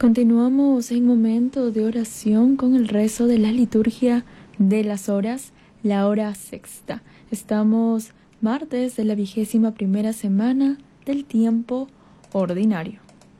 Continuamos en momento de oración con el rezo de la liturgia de las horas, la hora sexta. Estamos martes de la 21ª semana del tiempo ordinario.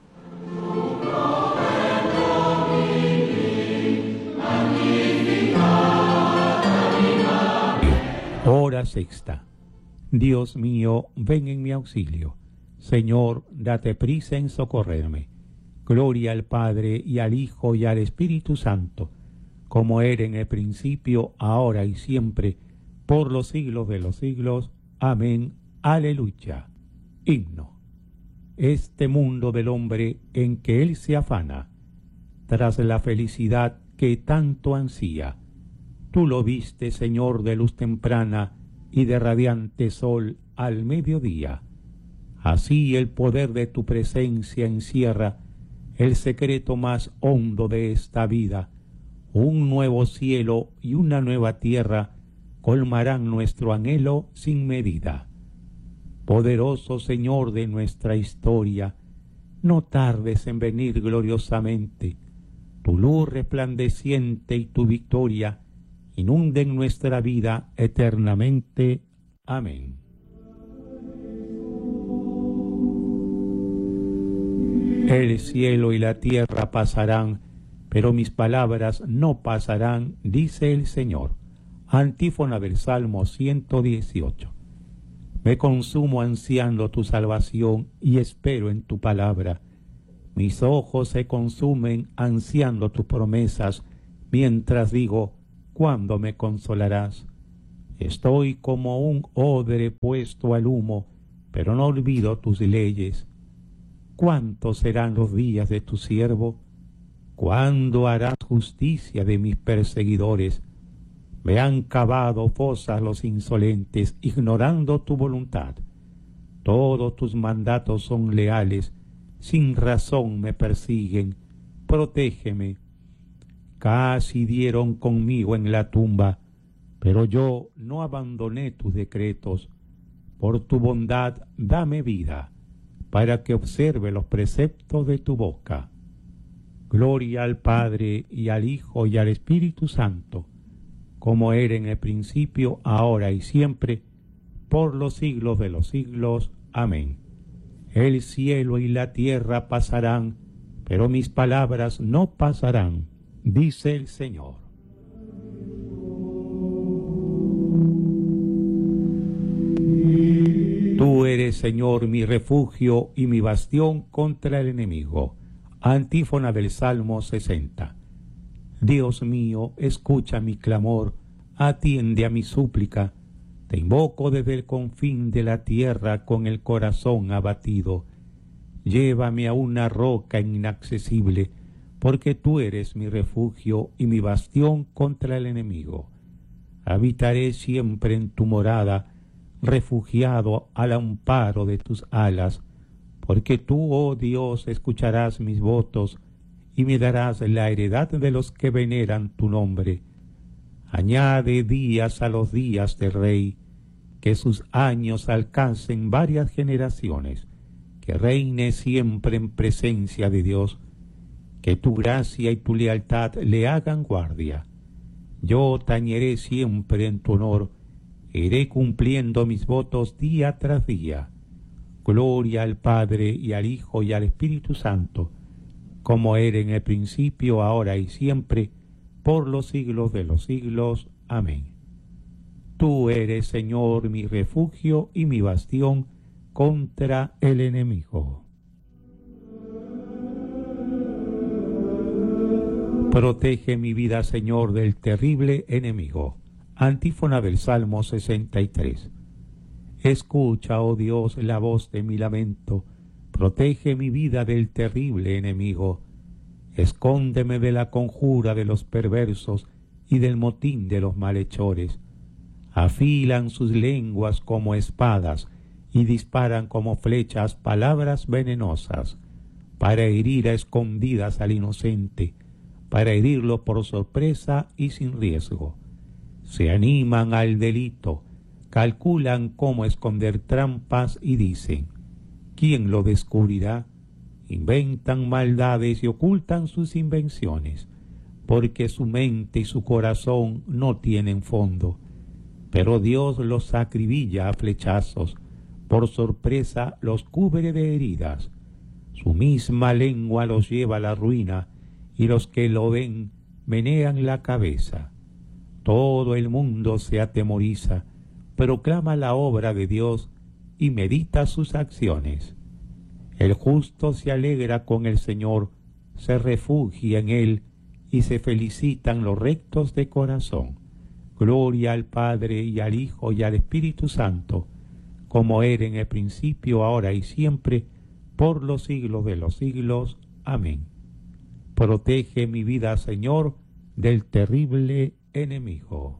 Hora sexta. Dios mío, ven en mi auxilio. Señor, date prisa en socorrerme. Gloria al Padre, y al Hijo, y al Espíritu Santo, como era en el principio, ahora y siempre, por los siglos de los siglos. Amén. Aleluya. Himno. Este mundo del hombre en que él se afana, tras la felicidad que tanto ansía, tú lo viste, Señor, de luz temprana y de radiante sol al mediodía. Así el poder de tu presencia encierra el secreto más hondo de esta vida. Un nuevo cielo y una nueva tierra colmarán nuestro anhelo sin medida. Poderoso Señor de nuestra historia, no tardes en venir gloriosamente. Tu luz resplandeciente y tu victoria inunden nuestra vida eternamente. Amén. El cielo y la tierra pasarán, pero mis palabras no pasarán, dice el Señor. Antífona del Salmo 118. Me consumo ansiando tu salvación y espero en tu palabra. Mis ojos se consumen ansiando tus promesas, mientras digo, ¿cuándo me consolarás? Estoy como un odre puesto al humo, pero no olvido tus leyes. ¿Cuántos serán los días de tu siervo? ¿Cuándo harás justicia de mis perseguidores? Me han cavado fosas los insolentes, ignorando tu voluntad. Todos tus mandatos son leales, sin razón me persiguen. Protégeme. Casi dieron conmigo en la tumba, pero yo no abandoné tus decretos. Por tu bondad dame vida, para que observe los preceptos de tu boca. Gloria al Padre, y al Hijo, y al Espíritu Santo, como era en el principio, ahora y siempre, por los siglos de los siglos. Amén. El cielo y la tierra pasarán, pero mis palabras no pasarán, dice el Señor. Tú eres, Señor, mi refugio y mi bastión contra el enemigo. Antífona del Salmo 60. Dios mío, escucha mi clamor, atiende a mi súplica. Te invoco desde el confín de la tierra con el corazón abatido. Llévame a una roca inaccesible, porque tú eres mi refugio y mi bastión contra el enemigo. Habitaré siempre en tu morada, refugiado al amparo de tus alas, porque tú, oh Dios, escucharás mis votos y me darás la heredad de los que veneran tu nombre. Añade días a los días del Rey, que sus años alcancen varias generaciones, que reine siempre en presencia de Dios, que tu gracia y tu lealtad le hagan guardia. Yo tañeré siempre en tu honor, iré cumpliendo mis votos día tras día. Gloria al Padre, y al Hijo, y al Espíritu Santo, como era en el principio, ahora y siempre, por los siglos de los siglos. Amén. Tú eres, Señor, mi refugio y mi bastión contra el enemigo. Protege mi vida, Señor, del terrible enemigo. Antífona del Salmo 63. Escucha, oh Dios, la voz de mi lamento. Protege mi vida del terrible enemigo. Escóndeme de la conjura de los perversos y del motín de los malhechores. Afilan sus lenguas como espadas y disparan como flechas palabras venenosas, para herir a escondidas al inocente, para herirlo por sorpresa y sin riesgo. Se animan al delito, calculan cómo esconder trampas y dicen, ¿quién lo descubrirá? inventan maldades y ocultan sus invenciones, porque su mente y su corazón no tienen fondo. Pero Dios los acribilla a flechazos, por sorpresa los cubre de heridas. Su misma lengua los lleva a la ruina, y los que lo ven menean la cabeza. Todo el mundo se atemoriza, proclama la obra de Dios y medita sus acciones. El justo se alegra con el Señor, se refugia en Él, y se felicitan los rectos de corazón. Gloria al Padre, y al Hijo, y al Espíritu Santo, como era en el principio, ahora y siempre, por los siglos de los siglos. Amén. Protege mi vida, Señor, del terrible enemigo.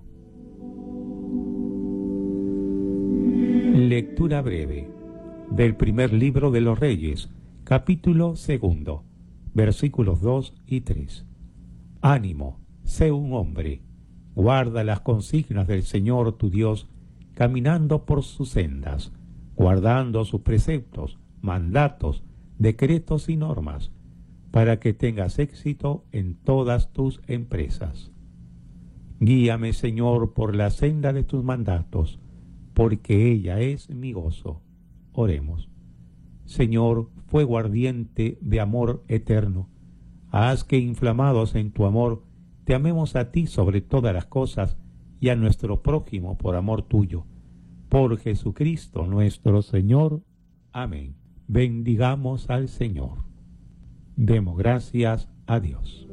Lectura breve del primer libro de los Reyes, capítulo 2, versículos 2 y 3. Ánimo, sé un hombre, guarda las consignas del Señor tu Dios, caminando por sus sendas, guardando sus preceptos, mandatos, decretos y normas, para que tengas éxito en todas tus empresas. Guíame, Señor, por la senda de tus mandatos, porque ella es mi gozo. Oremos. Señor, fuego ardiente de amor eterno, haz que, inflamados en tu amor, te amemos a ti sobre todas las cosas y a nuestro prójimo por amor tuyo. Por Jesucristo nuestro Señor. Amén. Bendigamos al Señor. Demos gracias a Dios.